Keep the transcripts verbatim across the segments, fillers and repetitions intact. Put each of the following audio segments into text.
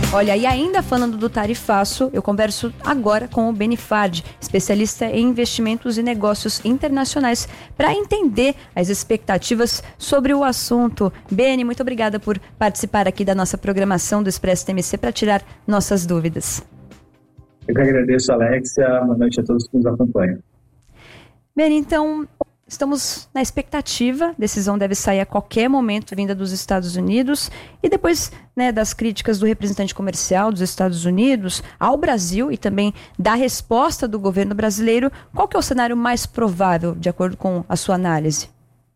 Olha, e ainda falando do tarifaço, eu converso agora com o Beni Fard, especialista em investimentos e negócios internacionais, para entender as expectativas sobre o assunto. Beni, muito obrigada por participar aqui da nossa programação do Expresso T M C para tirar nossas dúvidas. Eu que agradeço, Alexia. Boa noite a todos que nos acompanham. Beni, então, estamos na expectativa, a decisão deve sair a qualquer momento vinda dos Estados Unidos e depois, né, das críticas do representante comercial dos Estados Unidos ao Brasil e também da resposta do governo brasileiro, qual que é o cenário mais provável, de acordo com a sua análise?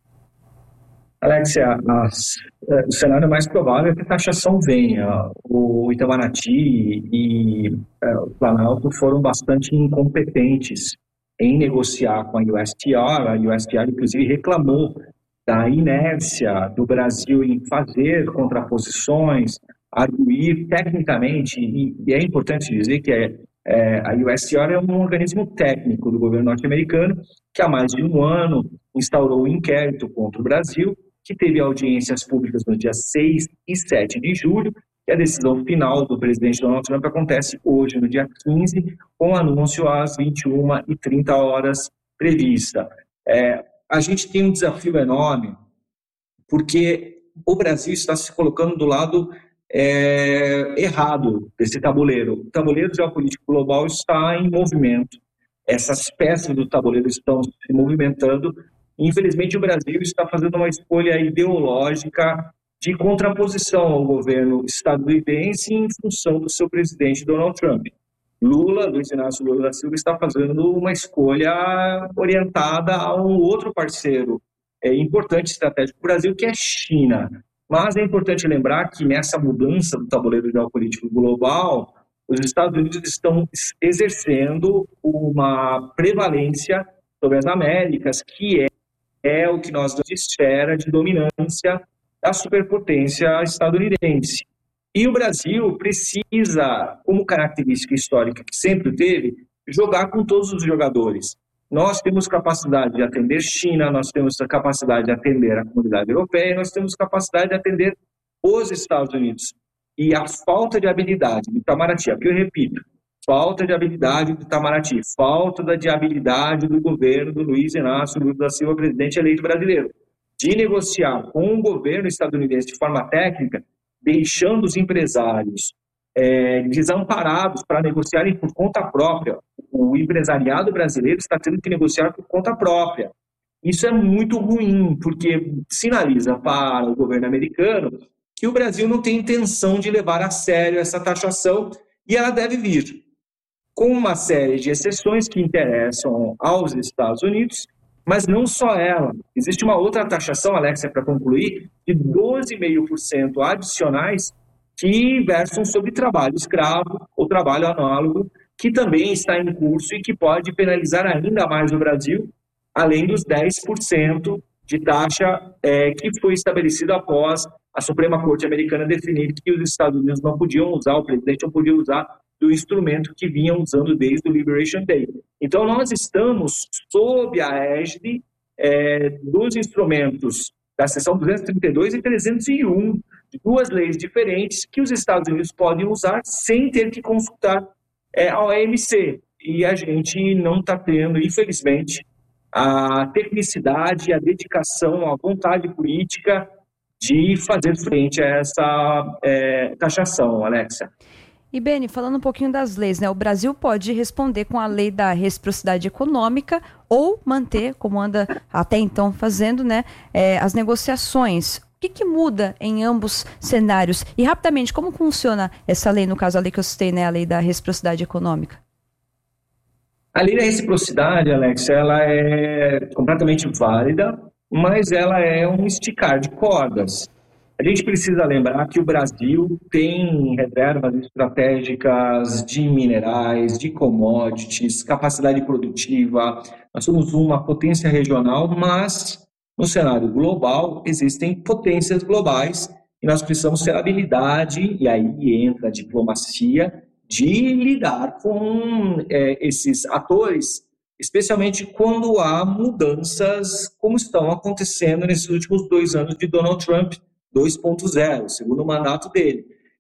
Alexia, as, o cenário mais provável é que a taxação venha. O Itamaraty e é, o Planalto foram bastante incompetentes em negociar com a U S T R. A U S T R, inclusive, reclamou da inércia do Brasil em fazer contraposições, arguir tecnicamente, e, e é importante dizer que é, é, a U S T R é um organismo técnico do governo norte-americano que há mais de um ano instaurou um inquérito contra o Brasil, que teve audiências públicas no dia seis e sete de julho, e a decisão final do presidente Donald Trump acontece hoje, no dia quinze, com anúncio às vinte e uma e trinta horas prevista. É, a gente tem um desafio enorme, porque o Brasil está se colocando do lado é, errado desse tabuleiro. O tabuleiro geopolítico global está em movimento. Essas peças do tabuleiro estão se movimentando. Infelizmente, o Brasil está fazendo uma escolha ideológica de contraposição ao governo estadunidense em função do seu presidente Donald Trump. Lula, Luiz Inácio Lula da Silva, está fazendo uma escolha orientada a um outro parceiro é, importante estratégico para o Brasil, que é a China. Mas é importante lembrar que nessa mudança do tabuleiro geopolítico global, os Estados Unidos estão exercendo uma prevalência sobre as Américas, que é, é o que nós damos de esfera de dominância da superpotência estadunidense. E o Brasil precisa, como característica histórica que sempre teve, jogar com todos os jogadores. Nós temos capacidade de atender China, nós temos a capacidade de atender a comunidade europeia, nós temos capacidade de atender os Estados Unidos. E a falta de habilidade do Itamaraty, aqui eu repito, falta de habilidade do Itamaraty, falta de habilidade do governo do Luiz Inácio Lula da Silva, presidente eleito brasileiro, de negociar com o governo estadunidense de forma técnica, deixando os empresários é, desamparados para negociarem por conta própria. O empresariado brasileiro está tendo que negociar por conta própria. Isso é muito ruim, porque sinaliza para o governo americano que o Brasil não tem intenção de levar a sério essa taxação e ela deve vir com uma série de exceções que interessam aos Estados Unidos, mas não só ela. Existe uma outra taxação, Alexia, para concluir, de doze vírgula cinco por cento adicionais que versam sobre trabalho escravo ou trabalho análogo, que também está em curso e que pode penalizar ainda mais o Brasil, além dos dez por cento de taxa é, que foi estabelecida após a Suprema Corte Americana definir que os Estados Unidos não podiam usar, o presidente não podia usar do instrumento que vinham usando desde o Liberation Day. Então, nós estamos sob a égide é, dos instrumentos da seção duzentos e trinta e dois e trezentos e um, de duas leis diferentes que os Estados Unidos podem usar sem ter que consultar é, a O M C. E a gente não está tendo, infelizmente, a tecnicidade, a dedicação, a vontade política de fazer frente a essa é, taxação, Alexia. E, Beni, falando um pouquinho das leis, né? O Brasil pode responder com a lei da reciprocidade econômica ou manter, como anda até então fazendo, né, é, as negociações. O que, que muda em ambos cenários? E, rapidamente, como funciona essa lei, no caso, a lei que eu citei, né, a lei da reciprocidade econômica? A lei da reciprocidade, Alex, ela é completamente válida, mas ela é um esticar de cordas. A gente precisa lembrar que o Brasil tem reservas estratégicas de minerais, de commodities, capacidade produtiva. Nós somos uma potência regional, mas no cenário global existem potências globais e nós precisamos ter habilidade, e aí entra a diplomacia, de lidar com é, esses atores, especialmente quando há mudanças como estão acontecendo nesses últimos dois anos de Donald Trump dois ponto zero, segundo o mandato dele.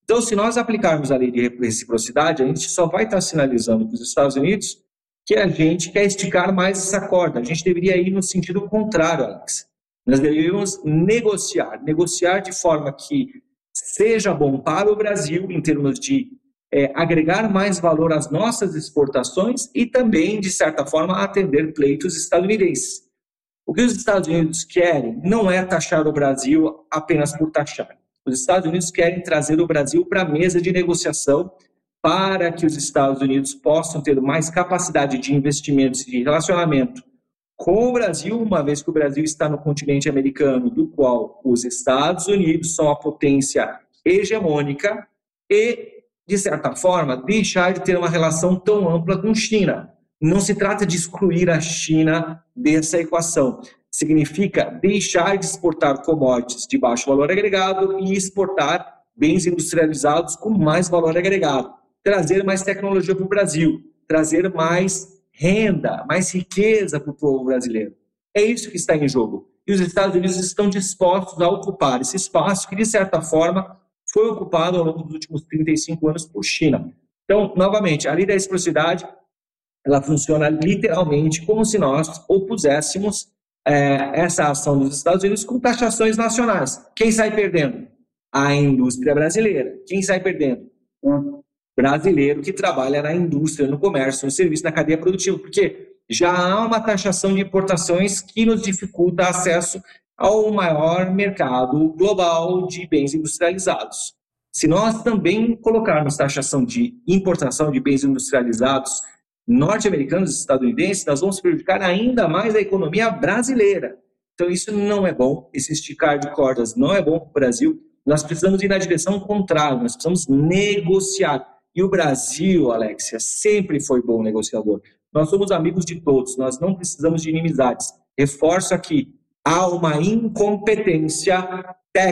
Então, se nós aplicarmos a lei de reciprocidade, a gente só vai estar sinalizando para os Estados Unidos que a gente quer esticar mais essa corda. A gente deveria ir no sentido contrário, Alex. Nós deveríamos negociar, negociar de forma que seja bom para o Brasil, em termos de é, agregar mais valor às nossas exportações e também, de certa forma, atender pleitos estadunidenses. O que os Estados Unidos querem não é taxar o Brasil apenas por taxar. Os Estados Unidos querem trazer o Brasil para a mesa de negociação para que os Estados Unidos possam ter mais capacidade de investimentos e de relacionamento com o Brasil, uma vez que o Brasil está no continente americano, do qual os Estados Unidos são a potência hegemônica, e, de certa forma, deixar de ter uma relação tão ampla com a China. Não se trata de excluir a China dessa equação. Significa deixar de exportar commodities de baixo valor agregado e exportar bens industrializados com mais valor agregado. Trazer mais tecnologia para o Brasil, trazer mais renda, mais riqueza para o povo brasileiro. É isso que está em jogo. E os Estados Unidos estão dispostos a ocupar esse espaço que, de certa forma, foi ocupado ao longo dos últimos trinta e cinco anos por China. Então, novamente, a lei da reciprocidade, ela funciona literalmente como se nós opuséssemos é, essa ação dos Estados Unidos com taxações nacionais. Quem sai perdendo? A indústria brasileira. Quem sai perdendo? O brasileiro que trabalha na indústria, no comércio, no serviço, na cadeia produtiva, porque já há uma taxação de importações que nos dificulta acesso ao maior mercado global de bens industrializados. Se nós também colocarmos taxação de importação de bens industrializados norte-americanos e estadunidenses, nós vamos prejudicar ainda mais a economia brasileira. Então isso não é bom, esse esticar de cordas não é bom para o Brasil. Nós precisamos ir na direção contrária, nós precisamos negociar. E o Brasil, Alexia, sempre foi bom negociador. Nós somos amigos de todos, nós não precisamos de inimizades. Reforço aqui, há uma incompetência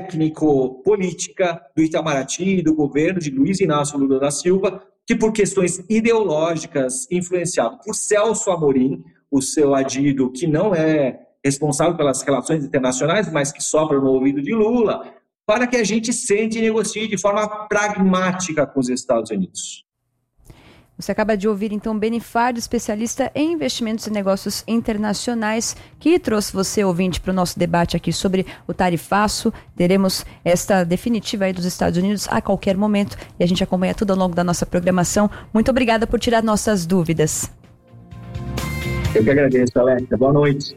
técnico-política do Itamaraty e do governo de Luiz Inácio Lula da Silva, que por questões ideológicas, influenciado por Celso Amorim, o seu adido que não é responsável pelas relações internacionais, mas que sopra no ouvido de Lula, para que a gente sente e negocie de forma pragmática com os Estados Unidos. Você acaba de ouvir, então, Benifádio, especialista em investimentos e negócios internacionais, que trouxe você, ouvinte, para o nosso debate aqui sobre o tarifaço. Teremos esta definitiva aí dos Estados Unidos a qualquer momento e a gente acompanha tudo ao longo da nossa programação. Muito obrigada por tirar nossas dúvidas. Eu que agradeço, Alexa. Boa noite.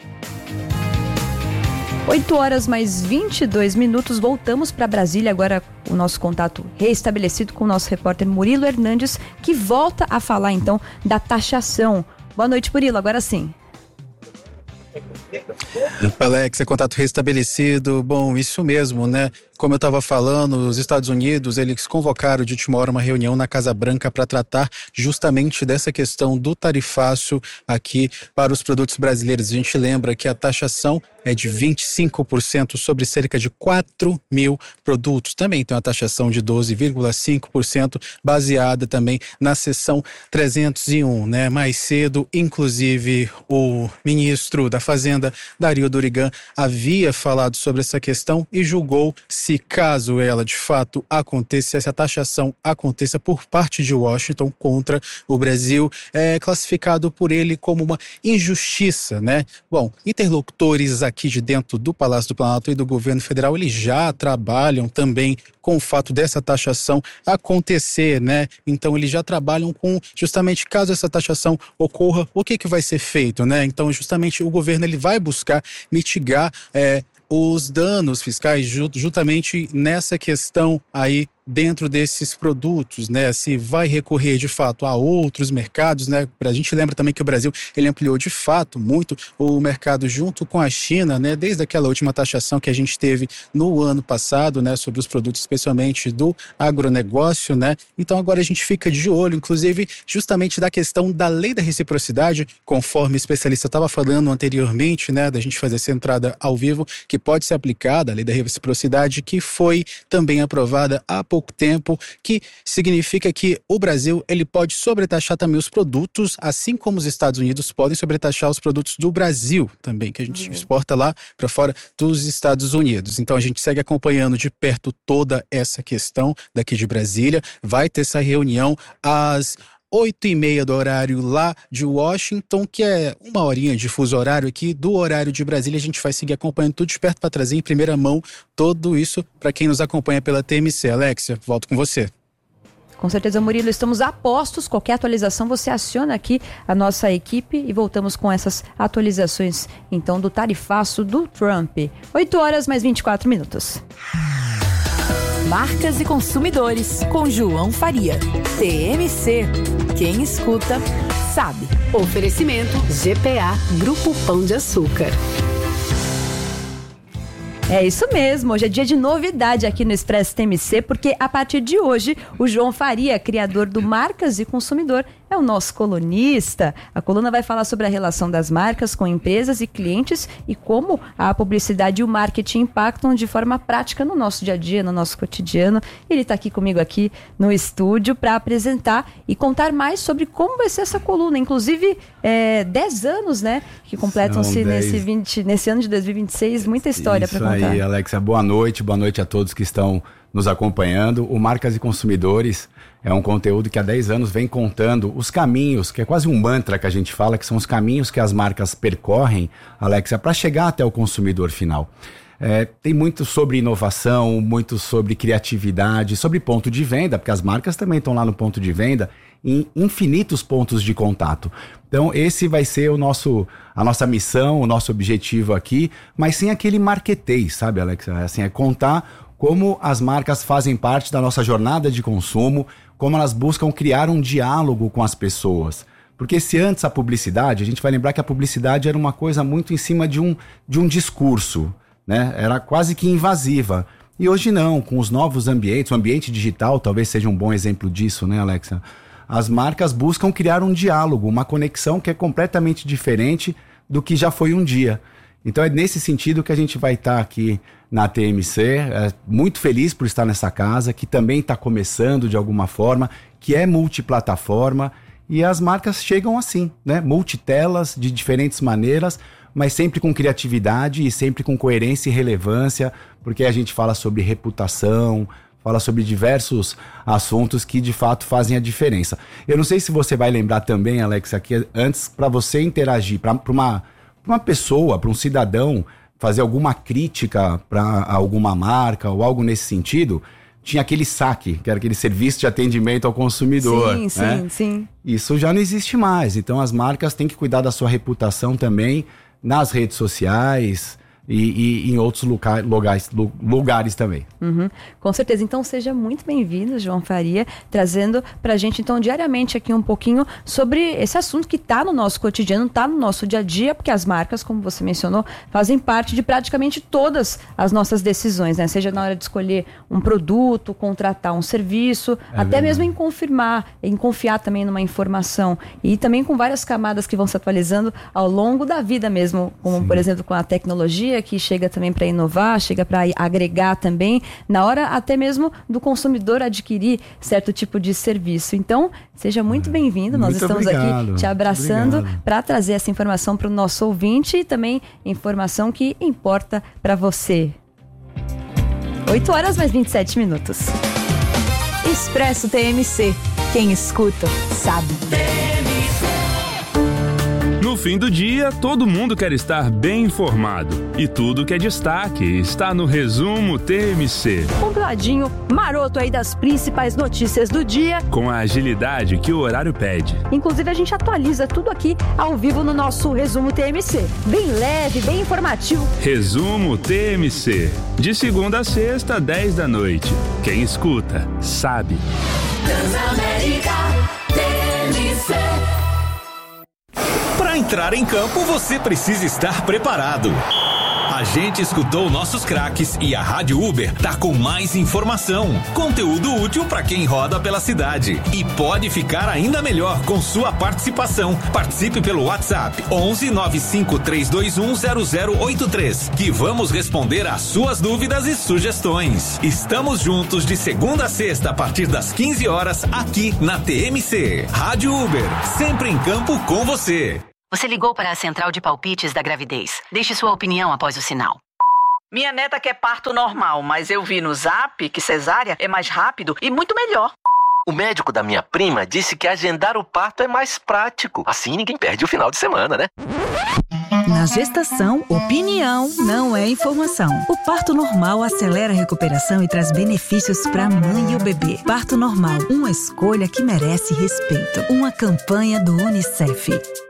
oito horas mais vinte e dois minutos, voltamos para Brasília, agora o nosso contato reestabelecido com o nosso repórter Murilo Hernandes, que volta a falar então da taxação. Boa noite, Murilo, agora sim. Alex, é contato restabelecido. Bom, isso mesmo, né? Como eu estava falando, os Estados Unidos, eles convocaram de última hora uma reunião na Casa Branca para tratar justamente dessa questão do tarifaço aqui para os produtos brasileiros. A gente lembra que a taxação é de vinte e cinco por cento sobre cerca de quatro mil produtos. Também tem uma taxação de doze vírgula cinco por cento baseada também na seção trezentos e um, né? Mais cedo, inclusive, o ministro da Fazenda, Dario Dorigan, havia falado sobre essa questão e julgou se caso ela de fato aconteça, se a taxação aconteça por parte de Washington contra o Brasil, é classificado por ele como uma injustiça, né? Bom, interlocutores aqui de dentro do Palácio do Planalto e do governo federal, eles já trabalham também com o fato dessa taxação acontecer, né? Então eles já trabalham com justamente caso essa taxação ocorra, o que que vai ser feito, né? Então justamente o governo ele vai buscar mitigar é, os danos fiscais justamente nessa questão aí dentro desses produtos, né? Se vai recorrer de fato a outros mercados, né? A gente lembra também que o Brasil ele ampliou de fato muito o mercado junto com a China, né? Desde aquela última taxação que a gente teve no ano passado, né? Sobre os produtos, especialmente do agronegócio, né? Então agora a gente fica de olho, inclusive, justamente da questão da lei da reciprocidade, conforme o especialista estava falando anteriormente, né? Da gente fazer essa entrada ao vivo, que pode ser aplicada, a lei da reciprocidade, que foi também aprovada há pouco pouco tempo, que significa que o Brasil ele pode sobretaxar também os produtos, assim como os Estados Unidos podem sobretaxar os produtos do Brasil também, que a gente uhum. exporta lá para fora dos Estados Unidos. Então a gente segue acompanhando de perto toda essa questão daqui de Brasília. Vai ter essa reunião às oito e meia do horário lá de Washington, que é uma horinha de fuso horário aqui do horário de Brasília. A gente vai seguir acompanhando tudo de perto para trazer em primeira mão tudo isso para quem nos acompanha pela T M C. Alexia, volto com você. Com certeza, Murilo, estamos a postos. Qualquer atualização você aciona aqui a nossa equipe e voltamos com essas atualizações então do tarifaço do Trump. oito horas mais vinte e quatro minutos. Marcas e Consumidores, com João Faria. T M C. Quem escuta, sabe. Oferecimento G P A, Grupo Pão de Açúcar. É isso mesmo, hoje é dia de novidade aqui no Expresso T M C, porque a partir de hoje, o João Faria, criador do Marcas e Consumidor, é o nosso colunista. A coluna vai falar sobre a relação das marcas com empresas e clientes e como a publicidade e o marketing impactam de forma prática no nosso dia a dia, no nosso cotidiano. Ele está aqui comigo aqui no estúdio para apresentar e contar mais sobre como vai ser essa coluna. Inclusive, é, dez anos, né, que completam-se nesse, vinte, nesse ano de dois mil e vinte e seis. Muita história para contar. Isso aí, Alexia. Boa noite, boa noite a todos que estão nos acompanhando. O Marcas e Consumidores é um conteúdo que há dez anos vem contando os caminhos, que é quase um mantra que a gente fala, que são os caminhos que as marcas percorrem, Alexia, para chegar até o consumidor final. É, tem muito sobre inovação, muito sobre criatividade, sobre ponto de venda, porque as marcas também estão lá no ponto de venda, em infinitos pontos de contato. Então esse vai ser o nosso, a nossa missão, o nosso objetivo aqui, mas sem aquele marketês, sabe, Alexia? Assim, é contar como as marcas fazem parte da nossa jornada de consumo, como elas buscam criar um diálogo com as pessoas. Porque se antes a publicidade, a gente vai lembrar que a publicidade era uma coisa muito em cima de um, de um discurso, né? Era quase que invasiva. E hoje não, com os novos ambientes, o ambiente digital talvez seja um bom exemplo disso, né, Alexia? As marcas buscam criar um diálogo, uma conexão que é completamente diferente do que já foi um dia. Então é nesse sentido que a gente vai estar aqui na T M C, é, muito feliz por estar nessa casa, que também está começando de alguma forma, que é multiplataforma, e as marcas chegam assim, né? Multitelas, de diferentes maneiras, mas sempre com criatividade e sempre com coerência e relevância, porque a gente fala sobre reputação, fala sobre diversos assuntos que de fato fazem a diferença. Eu não sei se você vai lembrar também, Alex, aqui antes, para você interagir, para uma, uma pessoa, para um cidadão, fazer alguma crítica para alguma marca ou algo nesse sentido, tinha aquele saque, que era aquele serviço de atendimento ao consumidor. Sim, né? sim, sim. Isso já não existe mais. Então as marcas têm que cuidar da sua reputação também nas redes sociais e, e em outros lugar, lugares, lugares também. Uhum, com certeza. Então seja muito bem-vindo, João Faria, trazendo pra gente então diariamente aqui um pouquinho sobre esse assunto que tá no nosso cotidiano, tá no nosso dia a dia, porque as marcas, como você mencionou, fazem parte de praticamente todas as nossas decisões, né? Seja na hora de escolher um produto, contratar um serviço, é até verdade. Mesmo em confirmar, em confiar também numa informação, e também com várias camadas que vão se atualizando ao longo da vida mesmo, como Sim. por exemplo com a tecnologia, que chega também para inovar, chega para agregar também, na hora até mesmo do consumidor adquirir certo tipo de serviço. Então, seja muito bem-vindo, nós muito estamos obrigado. Aqui te abraçando para trazer essa informação para o nosso ouvinte e também informação que importa para você. oito horas mais vinte e sete minutos. Expresso T M C. Quem escuta, sabe. No fim do dia, todo mundo quer estar bem informado. E tudo que é destaque está no Resumo T M C. Compladinho, maroto aí das principais notícias do dia. Com a agilidade que o horário pede. Inclusive, a gente atualiza tudo aqui ao vivo no nosso Resumo T M C. Bem leve, bem informativo. Resumo T M C. De segunda a sexta, dez da noite. Quem escuta, sabe. Transamérica T M C. Para entrar em campo, você precisa estar preparado. A gente escutou nossos craques e a Rádio Uber tá com mais informação, conteúdo útil para quem roda pela cidade. E pode ficar ainda melhor com sua participação. Participe pelo WhatsApp onze nove cinco três dois um zero zero oito três, que vamos responder às suas dúvidas e sugestões. Estamos juntos de segunda a sexta a partir das quinze horas aqui na T M C. Rádio Uber, sempre em campo com você. Você ligou para a central de palpites da gravidez. Deixe sua opinião após o sinal. Minha neta quer parto normal, mas eu vi no Zap que cesárea é mais rápido e muito melhor. O médico da minha prima disse que agendar o parto é mais prático. Assim ninguém perde o final de semana, né? Na gestação, opinião não é informação. O parto normal acelera a recuperação e traz benefícios para a mãe e o bebê. Parto normal, uma escolha que merece respeito. Uma campanha do Unicef.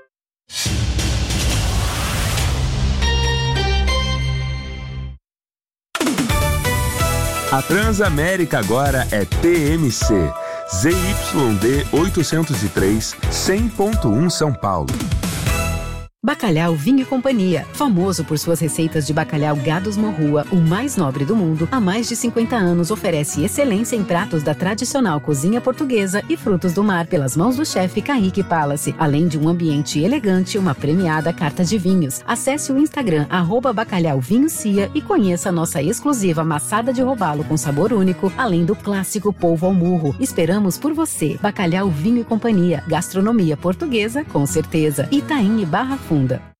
A Transamérica agora é T M C. Z Y D oitocentos e três, cem ponto um São Paulo. Bacalhau Vinho e Companhia, famoso por suas receitas de bacalhau Gados Morrua, o mais nobre do mundo, há mais de cinquenta anos oferece excelência em pratos da tradicional cozinha portuguesa e frutos do mar pelas mãos do chefe Kaique Palace, além de um ambiente elegante e uma premiada carta de vinhos. Acesse o Instagram arroba Bacalhau Vinho Cia e conheça a nossa exclusiva maçada de robalo com sabor único, além do clássico polvo ao murro. Esperamos por você. Bacalhau Vinho e Companhia, gastronomia portuguesa com certeza. Itaim e Barra Funda.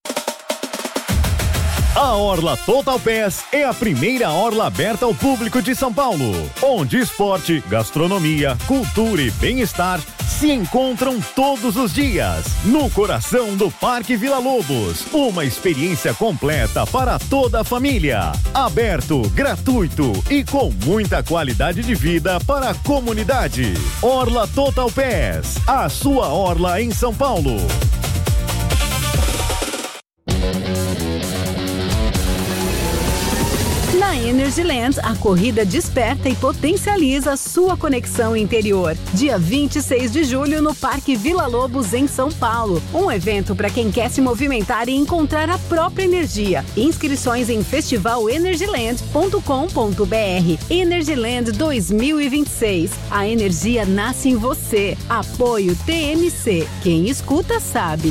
A Orla Total Pass é a primeira orla aberta ao público de São Paulo, onde esporte, gastronomia, cultura e bem-estar se encontram todos os dias, no coração do Parque Vila Lobos. Uma experiência completa para toda a família. Aberto, gratuito e com muita qualidade de vida para a comunidade. Orla Total Pass, a sua orla em São Paulo. Na Energyland, a corrida desperta e potencializa sua conexão interior. Dia vinte e seis de julho no Parque Vila Lobos, em São Paulo. Um evento para quem quer se movimentar e encontrar a própria energia. Inscrições em festival energyland ponto com ponto b r. Energyland dois mil e vinte e seis. A energia nasce em você. Apoio T M C. Quem escuta sabe.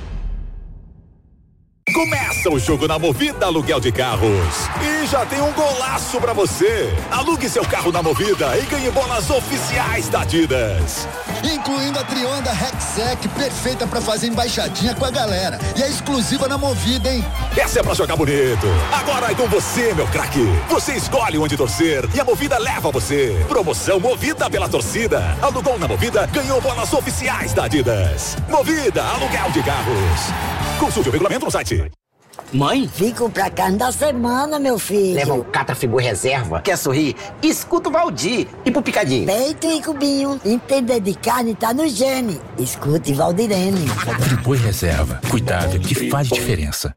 Começa o jogo na Movida Aluguel de Carros. E já tem um golaço pra você. Alugue seu carro na Movida e ganhe bolas oficiais da Adidas. Incluindo a Trionda Rexec, perfeita pra fazer embaixadinha com a galera. E é exclusiva na Movida, hein? Essa é pra jogar bonito. Agora é com você, meu craque. Você escolhe onde torcer e a Movida leva você. Promoção Movida pela torcida. Alugou na Movida, ganhou bolas oficiais da Adidas. Movida Aluguel de Carros. Consulte o regulamento no site. Mãe? Fico pra carne da semana, meu filho. Leva um Catafigu reserva. Quer sorrir? Escuta o Valdir. E pro picadinho? Peito e cubinho. Entender de carne tá no gene. Escute Valdirene. Friboi reserva. Cuidado que faz diferença.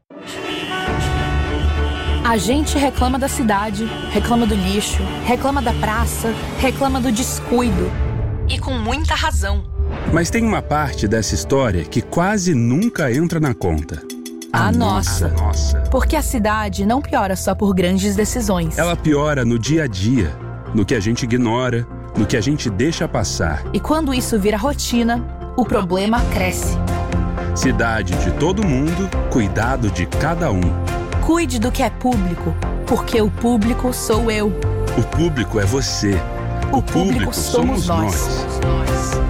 A gente reclama da cidade, reclama do lixo, reclama da praça, reclama do descuido. E com muita razão. Mas tem uma parte dessa história que quase nunca entra na conta. A, a nossa. nossa. Porque a cidade não piora só por grandes decisões. Ela piora no dia a dia, no que a gente ignora, no que a gente deixa passar. E quando isso vira rotina, o problema cresce. Cidade de todo mundo, cuidado de cada um. Cuide do que é público, porque o público sou eu. O público é você. O, o público, público somos, somos nós. nós.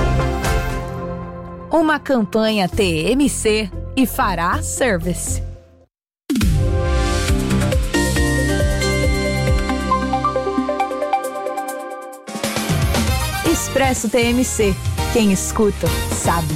Uma campanha T M C e Fará Service. Expresso T M C. Quem escuta, sabe.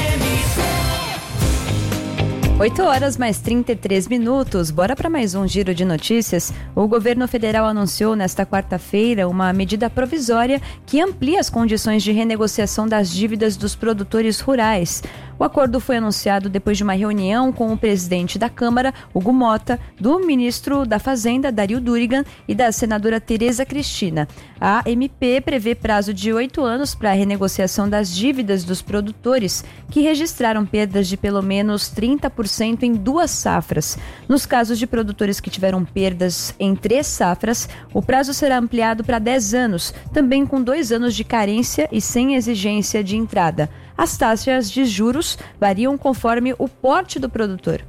oito horas mais trinta e três minutos. Bora para mais um giro de notícias. O governo federal anunciou nesta quarta-feira uma medida provisória que amplia as condições de renegociação das dívidas dos produtores rurais. O acordo foi anunciado depois de uma reunião com o presidente da Câmara, Hugo Mota, do ministro da Fazenda, Dario Durigan, e da senadora Tereza Cristina. A M P prevê prazo de oito anos para a renegociação das dívidas dos produtores, que registraram perdas de pelo menos trinta por cento em duas safras. Nos casos de produtores que tiveram perdas em três safras, o prazo será ampliado para dez anos, também com dois anos de carência e sem exigência de entrada. As taxas de juros variam conforme o porte do produtor.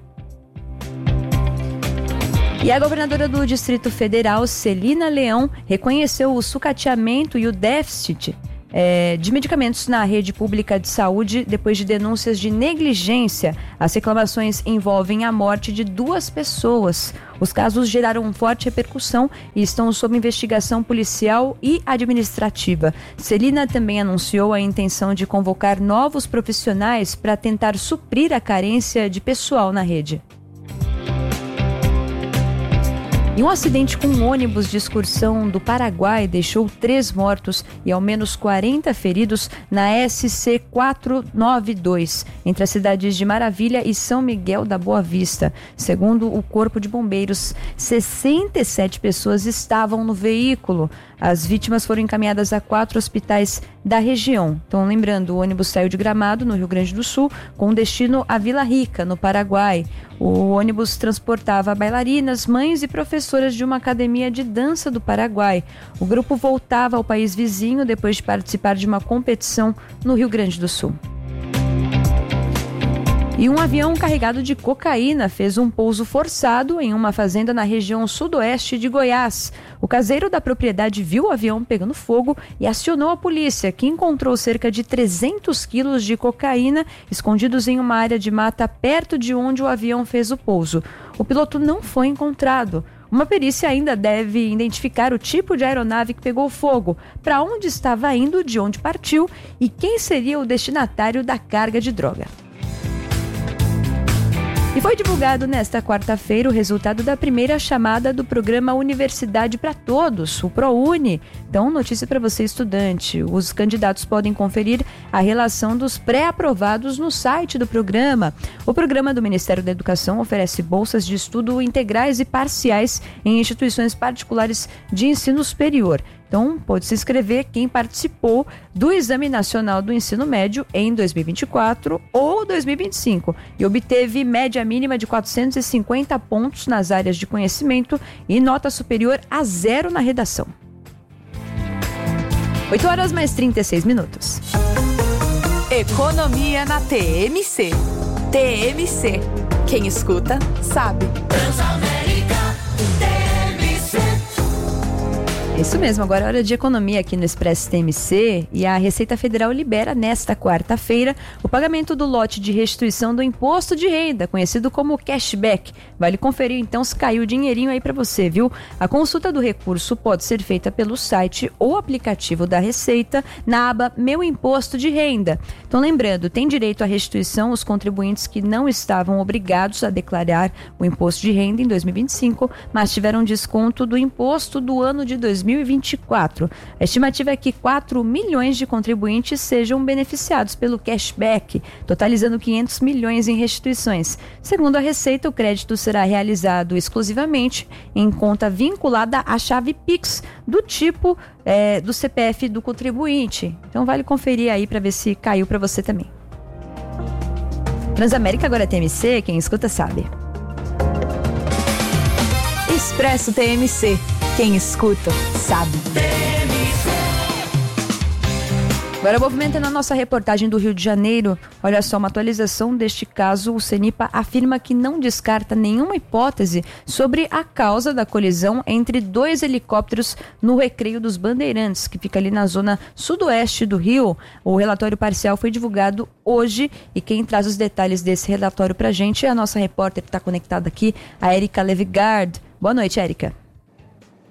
E a governadora do Distrito Federal, Celina Leão, reconheceu o sucateamento e o déficit é, de medicamentos na rede pública de saúde depois de denúncias de negligência. As reclamações envolvem a morte de duas pessoas. Os casos geraram forte repercussão e estão sob investigação policial e administrativa. Celina também anunciou a intenção de convocar novos profissionais para tentar suprir a carência de pessoal na rede. E um acidente com um ônibus de excursão do Paraguai deixou três mortos e ao menos quarenta feridos na S C quatrocentos e noventa e dois, entre as cidades de Maravilha e São Miguel da Boa Vista. Segundo o Corpo de Bombeiros, sessenta e sete pessoas estavam no veículo. As vítimas foram encaminhadas a quatro hospitais da região. Então, lembrando, o ônibus saiu de Gramado, no Rio Grande do Sul, com destino a Vila Rica, no Paraguai. O ônibus transportava bailarinas, mães e professoras de uma academia de dança do Paraguai. O grupo voltava ao país vizinho depois de participar de uma competição no Rio Grande do Sul. E um avião carregado de cocaína fez um pouso forçado em uma fazenda na região sudoeste de Goiás. O caseiro da propriedade viu o avião pegando fogo e acionou a polícia, que encontrou cerca de trezentos quilos de cocaína escondidos em uma área de mata perto de onde o avião fez o pouso. O piloto não foi encontrado. Uma perícia ainda deve identificar o tipo de aeronave que pegou fogo, para onde estava indo, de onde partiu e quem seria o destinatário da carga de droga. E foi divulgado nesta quarta-feira o resultado da primeira chamada do programa Universidade para Todos, o ProUni. Então, notícia para você, estudante. Os candidatos podem conferir a relação dos pré-aprovados no site do programa. O programa do Ministério da Educação oferece bolsas de estudo integrais e parciais em instituições particulares de ensino superior. Então, pode se inscrever quem participou do Exame Nacional do Ensino Médio em dois mil e vinte e quatro ou dois mil e vinte e cinco e obteve média mínima de quatrocentos e cinquenta pontos nas áreas de conhecimento e nota superior a zero na redação. oito horas mais trinta e seis minutos. Economia na T M C. T M C. Quem escuta, sabe. Transamérica, T M C. Isso mesmo, agora é hora de economia aqui no Expresso T M C e a Receita Federal libera nesta quarta-feira o pagamento do lote de restituição do imposto de renda, conhecido como cashback. Vale conferir então se caiu o dinheirinho aí para você, viu? A consulta do recurso pode ser feita pelo site ou aplicativo da Receita na aba Meu Imposto de Renda. Então lembrando, tem direito à restituição os contribuintes que não estavam obrigados a declarar o imposto de renda em dois mil e vinte e cinco, mas tiveram desconto do imposto do ano de dois mil e vinte e quatro. A estimativa é que quatro milhões de contribuintes sejam beneficiados pelo cashback, totalizando quinhentos milhões em restituições. Segundo a Receita, o crédito será realizado exclusivamente em conta vinculada à chave Pix, do tipo é, do C P F do contribuinte. Então vale conferir aí para ver se caiu para você também. Transamérica agora é T M C, quem escuta sabe. Expresso T M C. Quem escuta, sabe. Agora, movimentando a nossa reportagem do Rio de Janeiro, olha só, uma atualização deste caso, o CENIPA afirma que não descarta nenhuma hipótese sobre a causa da colisão entre dois helicópteros no Recreio dos Bandeirantes, que fica ali na zona sudoeste do Rio. O relatório parcial foi divulgado hoje e quem traz os detalhes desse relatório pra gente é a nossa repórter que está conectada aqui, a Érica Levigard. Boa noite, Érica.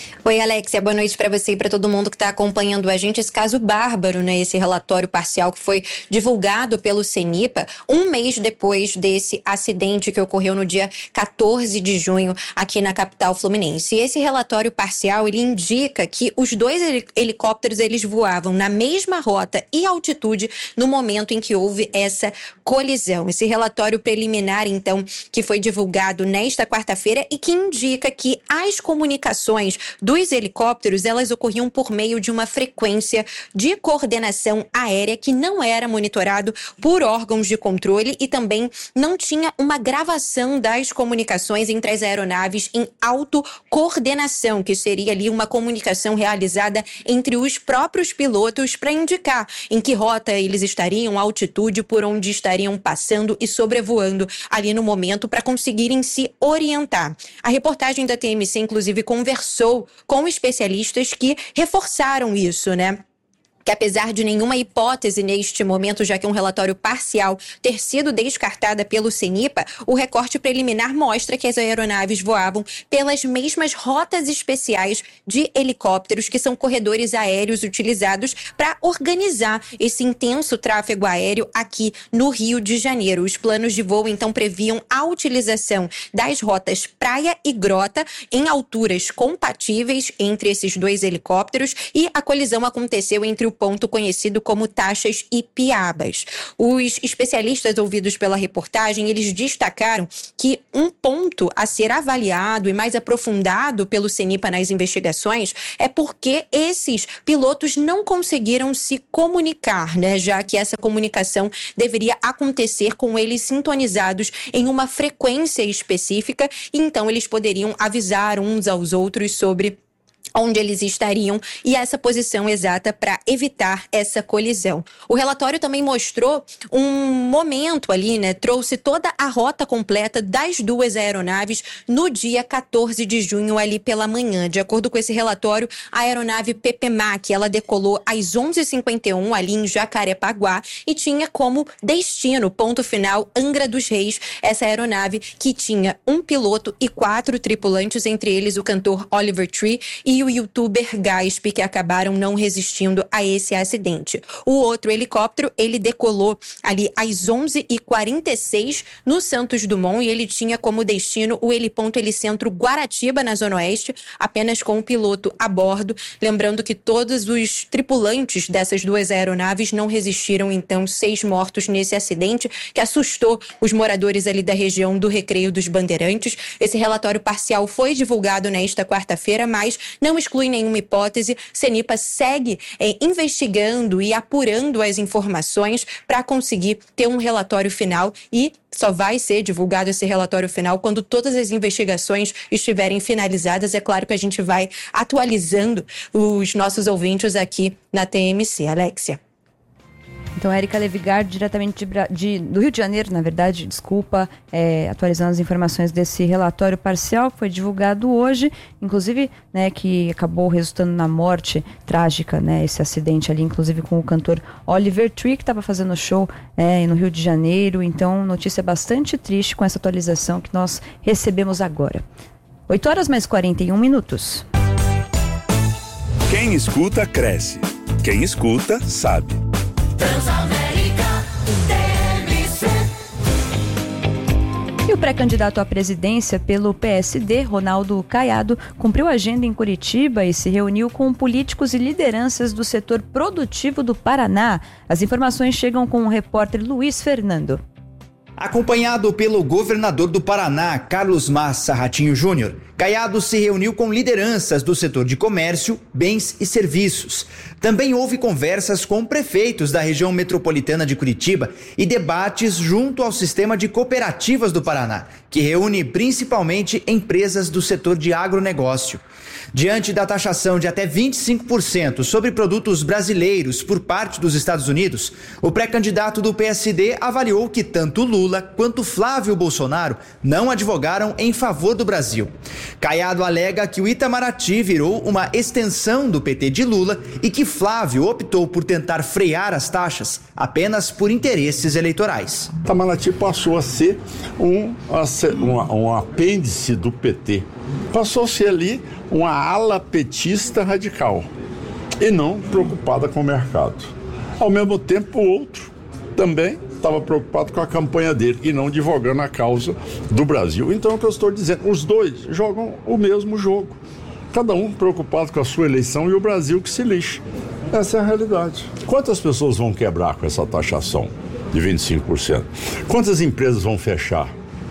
Oi, Alexia, boa noite para você e para todo mundo que está acompanhando a gente. Esse caso bárbaro, né? Esse relatório parcial que foi divulgado pelo CENIPA um mês depois desse acidente que ocorreu no dia quatorze de junho aqui na capital fluminense. E esse relatório parcial, ele indica que os dois helicópteros, eles voavam na mesma rota e altitude no momento em que houve essa colisão. Esse relatório preliminar, então, que foi divulgado nesta quarta-feira e que indica que as comunicações do Dos helicópteros, elas ocorriam por meio de uma frequência de coordenação aérea que não era monitorado por órgãos de controle e também não tinha uma gravação das comunicações entre as aeronaves em autocoordenação, que seria ali uma comunicação realizada entre os próprios pilotos para indicar em que rota eles estariam, a altitude, por onde estariam passando e sobrevoando ali no momento para conseguirem se orientar. A reportagem da T M C, inclusive, conversou com especialistas que reforçaram isso, né? Que apesar de nenhuma hipótese neste momento, já que um relatório parcial ter sido descartada pelo CENIPA, o recorte preliminar mostra que as aeronaves voavam pelas mesmas rotas especiais de helicópteros, que são corredores aéreos utilizados para organizar esse intenso tráfego aéreo aqui no Rio de Janeiro. Os planos de voo, então, previam a utilização das rotas praia e grota em alturas compatíveis entre esses dois helicópteros, e a colisão aconteceu entre o ponto conhecido como Taxas e Piabas. Os especialistas ouvidos pela reportagem, eles destacaram que um ponto a ser avaliado e mais aprofundado pelo CENIPA nas investigações é porque esses pilotos não conseguiram se comunicar, né? Já que essa comunicação deveria acontecer com eles sintonizados em uma frequência específica, e então eles poderiam avisar uns aos outros sobre onde eles estariam e essa posição exata para evitar essa colisão. O relatório também mostrou um momento ali, né? Trouxe toda a rota completa das duas aeronaves no dia quatorze de junho ali pela manhã. De acordo com esse relatório, a aeronave P P M A C, ela decolou às onze e cinquenta e um ali em Jacarepaguá e tinha como destino, ponto final, Angra dos Reis. Essa aeronave que tinha um piloto e quatro tripulantes, entre eles o cantor Oliver Tree e o youtuber Gasp, que acabaram não resistindo a esse acidente. O outro helicóptero, ele decolou ali às onze e quarenta e seis no Santos Dumont e ele tinha como destino o heliponto Helicentro Guaratiba, na Zona Oeste, apenas com o piloto a bordo. Lembrando que todos os tripulantes dessas duas aeronaves não resistiram, então, seis mortos nesse acidente que assustou os moradores ali da região do Recreio dos Bandeirantes. Esse relatório parcial foi divulgado nesta quarta-feira, mas não exclui nenhuma hipótese. CENIPA segue é, investigando e apurando as informações para conseguir ter um relatório final, e só vai ser divulgado esse relatório final quando todas as investigações estiverem finalizadas. É claro que a gente vai atualizando os nossos ouvintes aqui na T M C. Alexia. Então, Érica Levigard, diretamente de, de, do Rio de Janeiro, na verdade, desculpa, é, atualizando as informações desse relatório parcial que foi divulgado hoje, inclusive, né, que acabou resultando na morte trágica, né, esse acidente ali, inclusive com o cantor Oliver Tree, que estava fazendo show é, no Rio de Janeiro. Então, notícia bastante triste com essa atualização que nós recebemos agora. oito horas mais quarenta e um minutos. Quem escuta, cresce. Quem escuta, sabe. Transamérica T M C. E o pré-candidato à presidência pelo P S D, Ronaldo Caiado, cumpriu a agenda em Curitiba e se reuniu com políticos e lideranças do setor produtivo do Paraná. As informações chegam com o repórter Luiz Fernando. Acompanhado pelo governador do Paraná, Carlos Massa Ratinho Júnior, Caiado se reuniu com lideranças do setor de comércio, bens e serviços. Também houve conversas com prefeitos da região metropolitana de Curitiba e debates junto ao sistema de cooperativas do Paraná, que reúne principalmente empresas do setor de agronegócio. Diante da taxação de até vinte e cinco por cento sobre produtos brasileiros por parte dos Estados Unidos, o pré-candidato do P S D avaliou que tanto Lula quanto Flávio Bolsonaro não advogaram em favor do Brasil. Caiado alega que o Itamaraty virou uma extensão do P T de Lula e que Flávio optou por tentar frear as taxas apenas por interesses eleitorais. Itamaraty passou a ser um, ser uma, um apêndice do P T. Passou a ser ali uma ala petista radical e não preocupada com o mercado. Ao mesmo tempo, o outro também estava preocupado com a campanha dele e não divulgando a causa do Brasil. Então, é o que eu estou dizendo, os dois jogam o mesmo jogo. Cada um preocupado com a sua eleição e o Brasil que se lixa. Essa é a realidade. Quantas pessoas vão quebrar com essa taxação de vinte e cinco por cento? Quantas empresas vão fechar?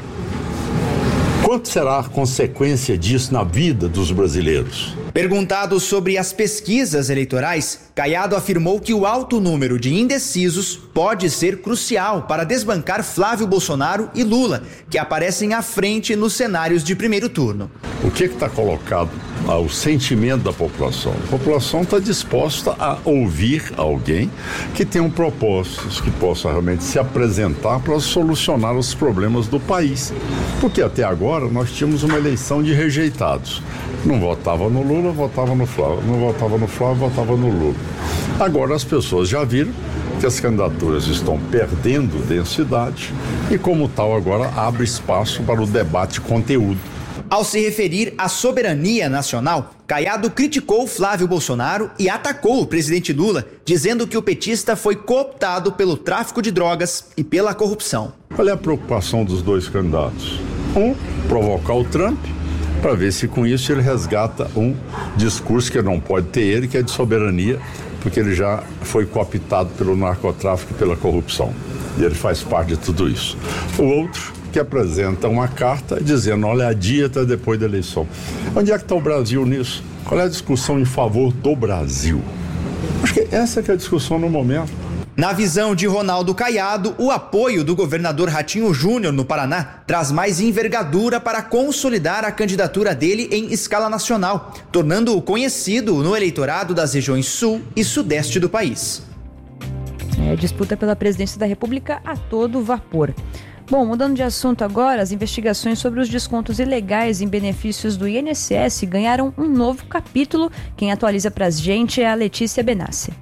Quanto será a consequência disso na vida dos brasileiros? Perguntado sobre as pesquisas eleitorais, Caiado afirmou que o alto número de indecisos pode ser crucial para desbancar Flávio Bolsonaro e Lula, que aparecem à frente nos cenários de primeiro turno. O que está colocado ao sentimento da população? A população está disposta a ouvir alguém que tenha um propósito, que possa realmente se apresentar para solucionar os problemas do país. Porque até agora nós tínhamos uma eleição de rejeitados. Não votava no Lula, votava no Flávio. Não votava no Flávio, votava no Lula. Agora as pessoas já viram que as candidaturas estão perdendo densidade e, como tal, agora abre espaço para o debate de conteúdo. Ao se referir à soberania nacional, Caiado criticou Flávio Bolsonaro e atacou o presidente Lula, dizendo que o petista foi cooptado pelo tráfico de drogas e pela corrupção. Qual é a preocupação dos dois candidatos? Um, provocar o Trump, para ver se com isso ele resgata um discurso que não pode ter ele, que é de soberania, porque ele já foi cooptado pelo narcotráfico e pela corrupção. E ele faz parte de tudo isso. O outro, que apresenta uma carta dizendo, olha, a dieta depois da eleição. Onde é que está o Brasil nisso? Qual é a discussão em favor do Brasil? Acho que essa que é a discussão no momento. Na visão de Ronaldo Caiado, o apoio do governador Ratinho Júnior no Paraná traz mais envergadura para consolidar a candidatura dele em escala nacional, tornando-o conhecido no eleitorado das regiões sul e sudeste do país. É, disputa pela presidência da República a todo vapor. Bom, mudando de assunto agora, as investigações sobre os descontos ilegais em benefícios do I N S S ganharam um novo capítulo. Quem atualiza pra gente é a Letícia Benassi.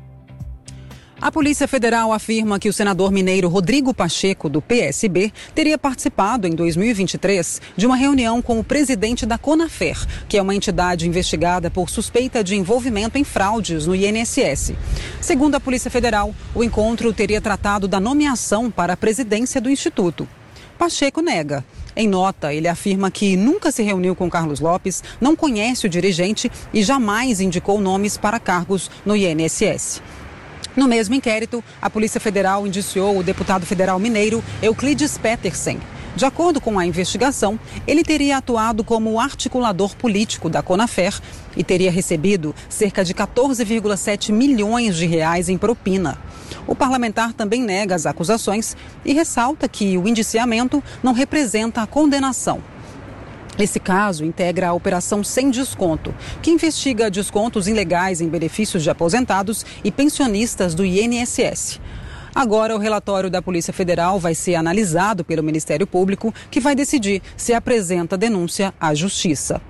A Polícia Federal afirma que o senador mineiro Rodrigo Pacheco, do P S B, teria participado em dois mil e vinte e três de uma reunião com o presidente da Conafer, que é uma entidade investigada por suspeita de envolvimento em fraudes no I N S S. Segundo a Polícia Federal, o encontro teria tratado da nomeação para a presidência do Instituto. Pacheco nega. Em nota, ele afirma que nunca se reuniu com Carlos Lopes, não conhece o dirigente e jamais indicou nomes para cargos no I N S S. No mesmo inquérito, a Polícia Federal indiciou o deputado federal mineiro Euclides Petersen. De acordo com a investigação, ele teria atuado como articulador político da Conafer e teria recebido cerca de quatorze vírgula sete milhões de reais em propina. O parlamentar também nega as acusações e ressalta que o indiciamento não representa a condenação. Esse caso integra a Operação Sem Desconto, que investiga descontos ilegais em benefícios de aposentados e pensionistas do I N S S. Agora, o relatório da Polícia Federal vai ser analisado pelo Ministério Público, que vai decidir se apresenta denúncia à Justiça.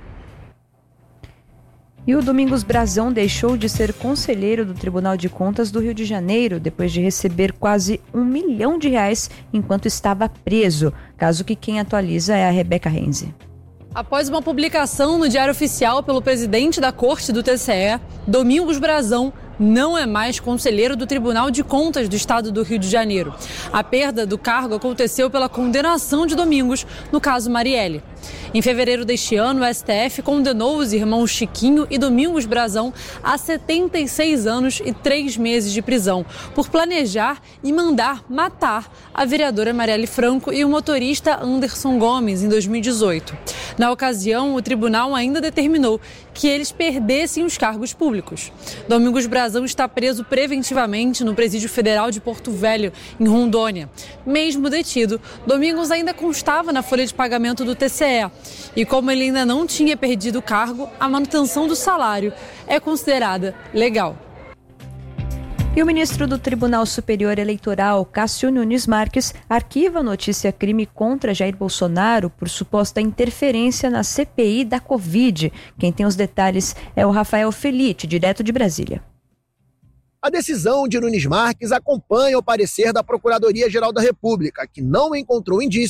E o Domingos Brazão deixou de ser conselheiro do Tribunal de Contas do Rio de Janeiro depois de receber quase um milhão de reais enquanto estava preso, caso que quem atualiza é a Rebeca Renzi. Após uma publicação no Diário Oficial pelo presidente da Corte do T C E, Domingos Brazão não é mais conselheiro do Tribunal de Contas do Estado do Rio de Janeiro. A perda do cargo aconteceu pela condenação de Domingos no caso Marielle. Em fevereiro deste ano, o S T F condenou os irmãos Chiquinho e Domingos Brazão a setenta e seis anos e três meses de prisão por planejar e mandar matar a vereadora Marielle Franco e o motorista Anderson Gomes em dois mil e dezoito. Na ocasião, o tribunal ainda determinou que eles perdessem os cargos públicos. Domingos Brazão está preso preventivamente no Presídio Federal de Porto Velho, em Rondônia. Mesmo detido, Domingos ainda constava na folha de pagamento do T C E. E como ele ainda não tinha perdido o cargo, a manutenção do salário é considerada legal. E o ministro do Tribunal Superior Eleitoral, Cássio Nunes Marques, arquiva a notícia crime contra Jair Bolsonaro por suposta interferência na C P I da Covid. Quem tem os detalhes é o Rafael Felite, direto de Brasília. A decisão de Nunes Marques acompanha o parecer da Procuradoria-Geral da República, que não encontrou indícios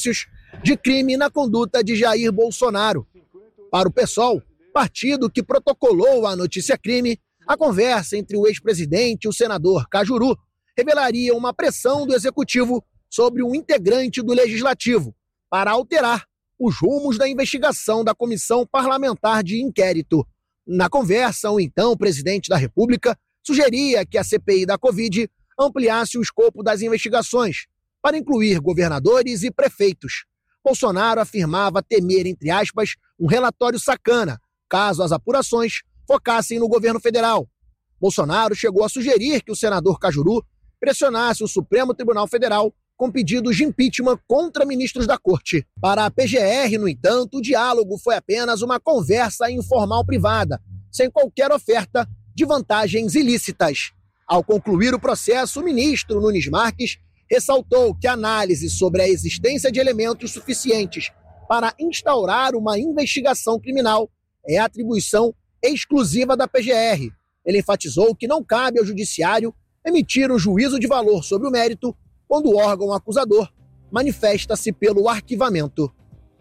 de crime na conduta de Jair Bolsonaro. Para o PSOL, partido que protocolou a notícia-crime, a conversa entre o ex-presidente e o senador Cajuru revelaria uma pressão do Executivo sobre um integrante do Legislativo para alterar os rumos da investigação da Comissão Parlamentar de Inquérito. Na conversa, o então presidente da República sugeria que a C P I da Covid ampliasse o escopo das investigações para incluir governadores e prefeitos. Bolsonaro afirmava temer, entre aspas, um relatório sacana, caso as apurações focassem no governo federal. Bolsonaro chegou a sugerir que o senador Cajuru pressionasse o Supremo Tribunal Federal com pedidos de impeachment contra ministros da corte. Para a P G R, no entanto, o diálogo foi apenas uma conversa informal privada, sem qualquer oferta de vantagens ilícitas. Ao concluir o processo, o ministro Nunes Marques ressaltou que a análise sobre a existência de elementos suficientes para instaurar uma investigação criminal é atribuição exclusiva da P G R. Ele enfatizou que não cabe ao judiciário emitir um juízo de valor sobre o mérito quando o órgão acusador manifesta-se pelo arquivamento.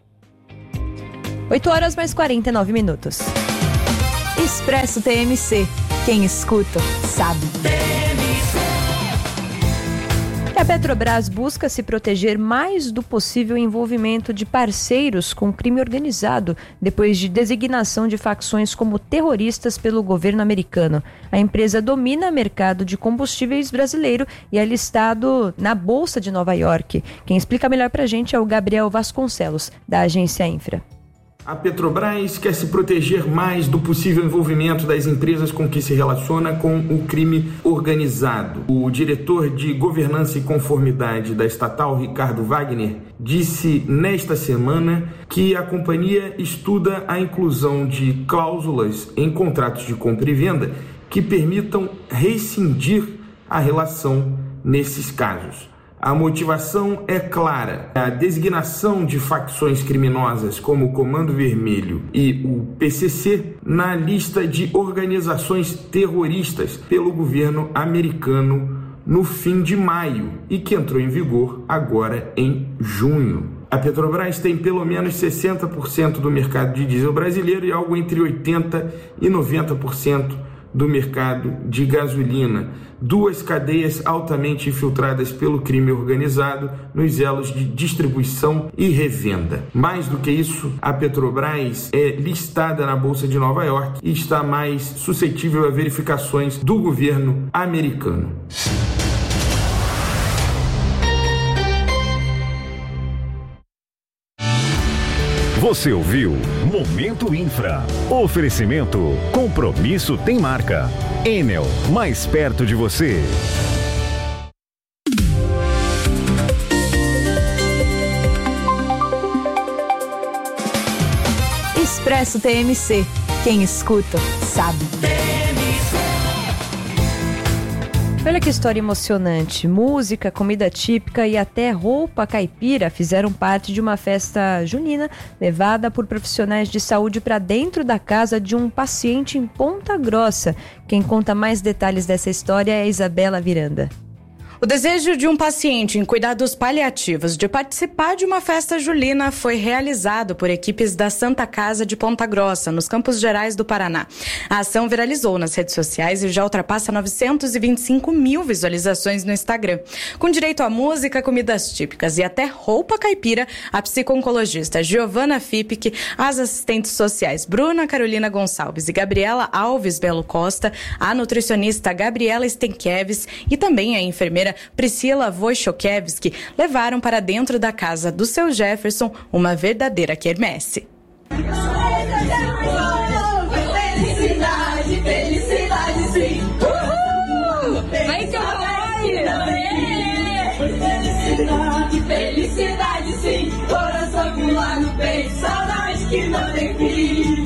oito horas mais quarenta e nove minutos. Expresso T M C. Quem escuta, sabe. A Petrobras busca se proteger mais do possível envolvimento de parceiros com crime organizado, depois de designação de facções como terroristas pelo governo americano. A empresa domina o mercado de combustíveis brasileiro e é listado na Bolsa de Nova York. Quem explica melhor pra gente é o Gabriel Vasconcelos, da agência Infra. A Petrobras quer se proteger mais do possível envolvimento das empresas com que se relaciona com o crime organizado. O diretor de Governança e Conformidade da estatal, Ricardo Wagner, disse nesta semana que a companhia estuda a inclusão de cláusulas em contratos de compra e venda que permitam rescindir a relação nesses casos. A motivação é clara. A designação de facções criminosas como o Comando Vermelho e o P C C na lista de organizações terroristas pelo governo americano no fim de maio e que entrou em vigor agora em junho. A Petrobras tem pelo menos sessenta por cento do mercado de diesel brasileiro e algo entre oitenta por cento e noventa por cento do mercado de gasolina, duas cadeias altamente infiltradas pelo crime organizado nos elos de distribuição e revenda. Mais do que isso, a Petrobras é listada na Bolsa de Nova York e está mais suscetível a verificações do governo americano. Você ouviu Momento Infra. Oferecimento. Compromisso tem marca. Enel, mais perto de você. Expresso T M C. Quem escuta, sabe. Olha que história emocionante. Música, comida típica e até roupa caipira fizeram parte de uma festa junina levada por profissionais de saúde para dentro da casa de um paciente em Ponta Grossa. Quem conta mais detalhes dessa história é a Isabela Viranda. O desejo de um paciente em cuidados paliativos de participar de uma festa julina foi realizado por equipes da Santa Casa de Ponta Grossa, nos Campos Gerais do Paraná. A ação viralizou nas redes sociais e já ultrapassa novecentos e vinte e cinco mil visualizações no Instagram. Com direito a música, comidas típicas e até roupa caipira, a psico-oncologista Giovana Fipic, as assistentes sociais Bruna Carolina Gonçalves e Gabriela Alves Belo Costa, a nutricionista Gabriela Stenkiewicz e também a enfermeira Priscila Wojciechowski levaram para dentro da casa do seu Jefferson uma verdadeira quermesse. Felicidade, felicidade, sim. Uhul! Vem que eu Felicidade, felicidade, sim. Coração pular no peito, saudade que não tem fim.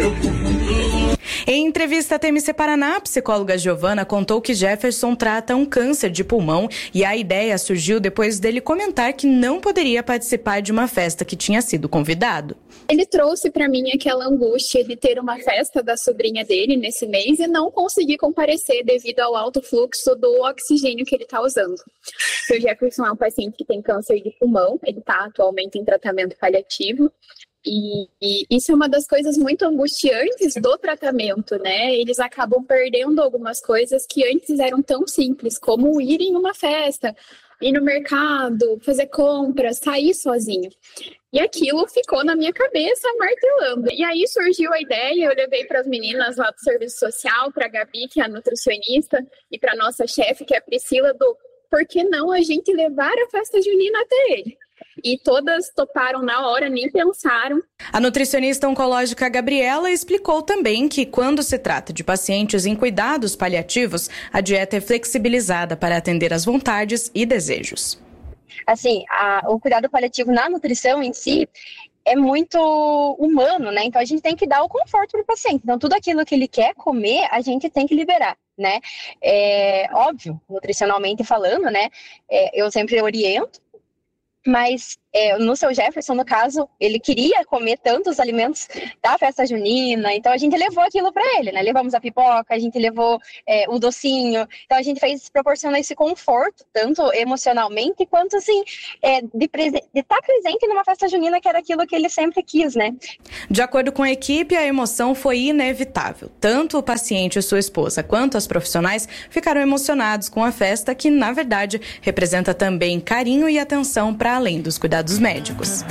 Em entrevista à T M C Paraná, a psicóloga Giovana contou que Jefferson trata um câncer de pulmão e a ideia surgiu depois dele comentar que não poderia participar de uma festa que tinha sido convidado. Ele trouxe para mim aquela angústia de ter uma festa da sobrinha dele nesse mês e não conseguir comparecer devido ao alto fluxo do oxigênio que ele está usando. O Jefferson é um paciente que tem câncer de pulmão, ele está atualmente em tratamento paliativo. E, e isso é uma das coisas muito angustiantes do tratamento, né? Eles acabam perdendo algumas coisas que antes eram tão simples, como ir em uma festa, ir no mercado, fazer compras, sair sozinho. E aquilo ficou na minha cabeça martelando. E aí surgiu a ideia, eu levei para as meninas lá do serviço social, para a Gabi, que é a nutricionista, e para a nossa chefe, que é a Priscila, do por que não a gente levar a festa junina até ele? E todas toparam na hora, nem pensaram. A nutricionista oncológica Gabriela explicou também que quando se trata de pacientes em cuidados paliativos, a dieta é flexibilizada para atender às vontades e desejos. Assim, a, o cuidado paliativo na nutrição em si é muito humano, né? Então a gente tem que dar o conforto para o paciente. Então tudo aquilo que ele quer comer, a gente tem que liberar, né? É óbvio, nutricionalmente falando, né? É, eu sempre oriento. Mas é, no seu Jefferson, no caso, ele queria comer tantos alimentos da festa junina, então a gente levou aquilo para ele, né? Levamos a pipoca, a gente levou é, o docinho, então a gente fez proporcionar esse conforto, tanto emocionalmente quanto assim, é, de estar tá presente numa festa junina, que era aquilo que ele sempre quis, né? De acordo com a equipe, a emoção foi inevitável. Tanto o paciente e sua esposa quanto as profissionais ficaram emocionados com a festa, que na verdade representa também carinho e atenção para além dos cuidados médicos.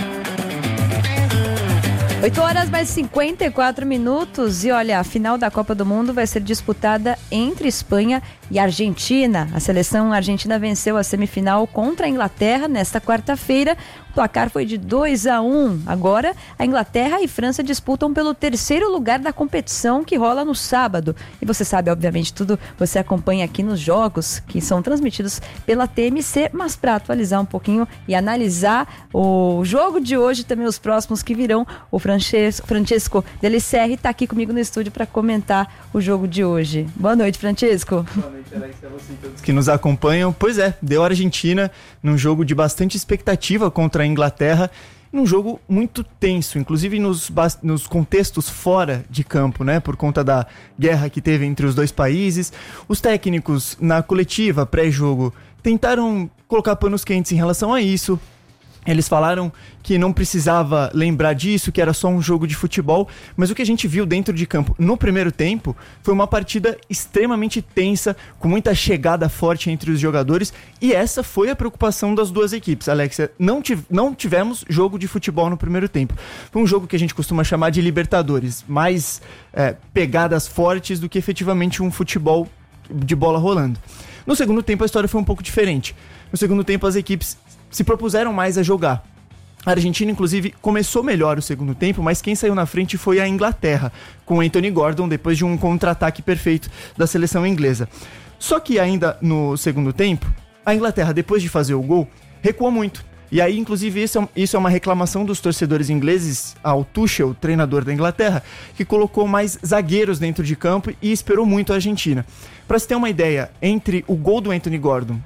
oito horas mais cinquenta e quatro minutos e olha, a final da Copa do Mundo vai ser disputada entre Espanha e Argentina. A seleção argentina venceu a semifinal contra a Inglaterra nesta quarta-feira. O placar foi de dois a um. Agora, a Inglaterra e França disputam pelo terceiro lugar da competição, que rola no sábado. E você sabe, obviamente, tudo você acompanha aqui nos jogos que são transmitidos pela T M C, mas para atualizar um pouquinho e analisar o jogo de hoje, também os próximos que virão, o Francesco, Francesco Delicerre está aqui comigo no estúdio para comentar o jogo de hoje. Boa noite, Francesco. Boa noite, Alex, a você e todos que nos acompanham. Pois é, deu a Argentina num jogo de bastante expectativa contra a Inglaterra, num jogo muito tenso, inclusive nos, nos contextos fora de campo, né, por conta da guerra que teve entre os dois países. Os técnicos na coletiva pré-jogo tentaram colocar panos quentes em relação a isso. Eles falaram que não precisava lembrar disso, que era só um jogo de futebol, mas o que a gente viu dentro de campo no primeiro tempo foi uma partida extremamente tensa, com muita chegada forte entre os jogadores, e essa foi a preocupação das duas equipes. Alexia, não, tiv- não tivemos jogo de futebol no primeiro tempo. Foi um jogo que a gente costuma chamar de Libertadores, mais é, pegadas fortes do que efetivamente um futebol de bola rolando. No segundo tempo a história foi um pouco diferente. No segundo tempo as equipes se propuseram mais a jogar. A Argentina, inclusive, começou melhor o segundo tempo, mas quem saiu na frente foi a Inglaterra, com Anthony Gordon, depois de um contra-ataque perfeito da seleção inglesa. Só que ainda no segundo tempo, a Inglaterra, depois de fazer o gol, recuou muito. E aí, inclusive, isso é, isso é uma reclamação dos torcedores ingleses ao Tuchel, treinador da Inglaterra, que colocou mais zagueiros dentro de campo e esperou muito a Argentina. Para se ter uma ideia, entre o gol do Anthony Gordon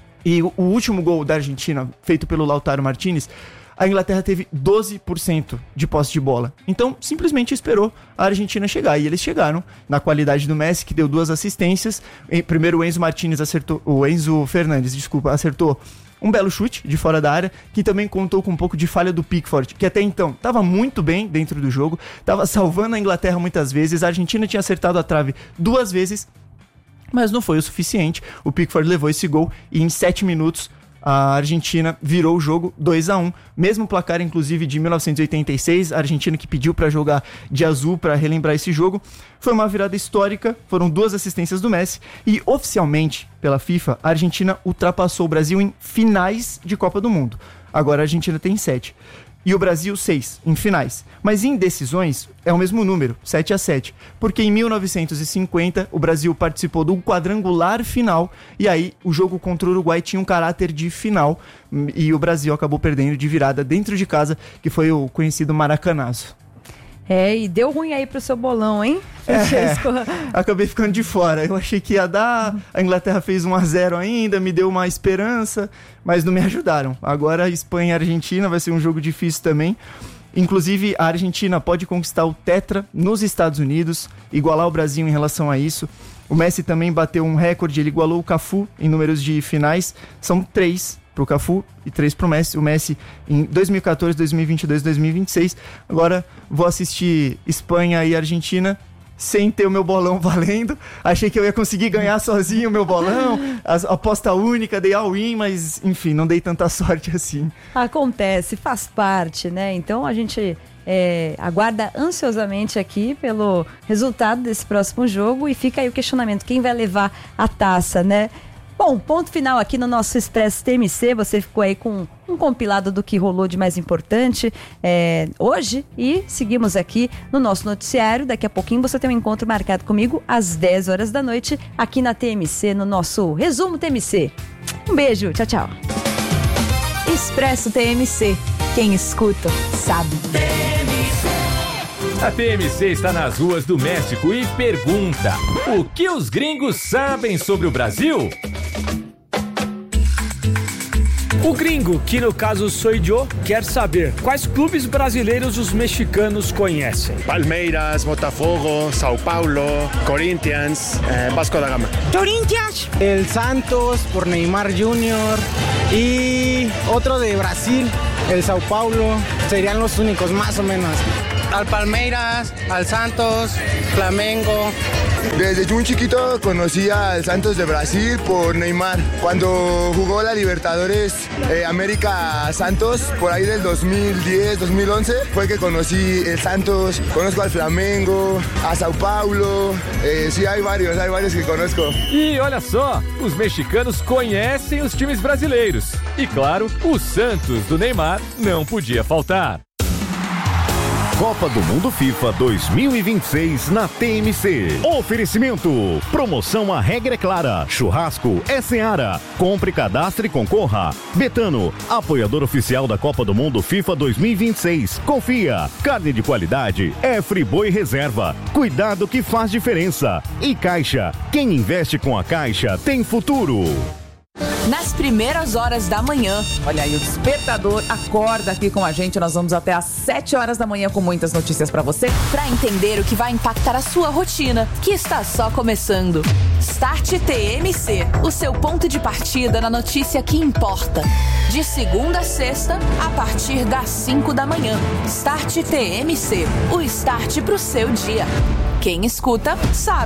e o último gol da Argentina, feito pelo Lautaro Martinez, a Inglaterra teve doze por cento de posse de bola. Então, simplesmente esperou a Argentina chegar. E eles chegaram na qualidade do Messi, que deu duas assistências. Primeiro o Enzo Martinez acertou, o Enzo Fernandes, desculpa, acertou um belo chute de fora da área, que também contou com um pouco de falha do Pickford, que até então estava muito bem dentro do jogo, estava salvando a Inglaterra muitas vezes. A Argentina tinha acertado a trave duas vezes, mas não foi o suficiente. O Pickford levou esse gol e em sete minutos a Argentina virou o jogo dois a um. Mesmo placar, inclusive, de mil novecentos e oitenta e seis, a Argentina que pediu para jogar de azul para relembrar esse jogo. Foi uma virada histórica, foram duas assistências do Messi e, oficialmente, pela FIFA, a Argentina ultrapassou o Brasil em finais de Copa do Mundo. Agora a Argentina tem sete. E o Brasil, seis, em finais. Mas em decisões, é o mesmo número, sete a sete. Porque em mil novecentos e cinquenta, o Brasil participou do quadrangular final. E aí, o jogo contra o Uruguai tinha um caráter de final. E o Brasil acabou perdendo de virada dentro de casa, que foi o conhecido Maracanazo. É, e deu ruim aí pro seu bolão, hein, Francesco? É, acabei ficando de fora. Eu achei que ia dar, a Inglaterra fez um a zero ainda, me deu uma esperança, mas não me ajudaram. Agora Espanha e Argentina vai ser um jogo difícil também. Inclusive, a Argentina pode conquistar o tetra nos Estados Unidos, igualar o Brasil em relação a isso. O Messi também bateu um recorde, ele igualou o Cafu em números de finais. São três para o Cafu e três para o Messi. O Messi em dois mil e catorze, dois mil e vinte e dois, dois mil e vinte e seis. Agora vou assistir Espanha e Argentina sem ter o meu bolão valendo. Achei que eu ia conseguir ganhar sozinho o meu bolão. A aposta única, dei all-in, mas enfim, não dei tanta sorte assim. Acontece, faz parte, né? Então a gente é, aguarda ansiosamente aqui pelo resultado desse próximo jogo e fica aí o questionamento, quem vai levar a taça, né? Bom, ponto final aqui no nosso Expresso T M C. Você ficou aí com um compilado do que rolou de mais importante é, hoje. E seguimos aqui no nosso noticiário. Daqui a pouquinho você tem um encontro marcado comigo às dez horas da noite aqui na T M C, no nosso Resumo T M C. Um beijo, tchau, tchau. Expresso T M C. Quem escuta, sabe. A T M C está nas ruas do México e pergunta: o que os gringos sabem sobre o Brasil? O gringo, que no caso sou eu, quer saber quais clubes brasileiros os mexicanos conhecem. Palmeiras, Botafogo, São Paulo, Corinthians, eh, Vasco da Gama. Corinthians, el Santos por Neymar junior y otro de Brasil, el São Paulo, serían los únicos más o menos. Al Palmeiras, al Santos, Flamengo. Desde muy chiquito conocí al Santos de Brasil por Neymar. Cuando jugó la Libertadores eh, América Santos, por ahí del dos mil diez, dos mil once, fue que conocí el Santos, conozco al Flamengo, a São Paulo, eh, sí hay varios, hay varios que conozco. E olha só, os mexicanos conhecem os times brasileiros. E claro, o Santos do Neymar não podia faltar. Copa do Mundo FIFA dois mil e vinte e seis na T M C. Oferecimento. Promoção A Regra é Clara. Churrasco é Seara. Compre, cadastre e concorra. Betano, apoiador oficial da Copa do Mundo FIFA dois mil e vinte e seis. Confia. Carne de qualidade é Friboi Reserva. Cuidado que faz diferença. E Caixa. Quem investe com a Caixa tem futuro. Nas primeiras horas da manhã. Olha aí, o despertador acorda aqui com a gente. Nós vamos até às sete horas da manhã com muitas notícias pra você. Pra entender o que vai impactar a sua rotina, que está só começando. Start T M C, o seu ponto de partida na notícia que importa. De segunda a sexta, a partir das cinco da manhã. Start T M C, o start pro seu dia. Quem escuta, sabe.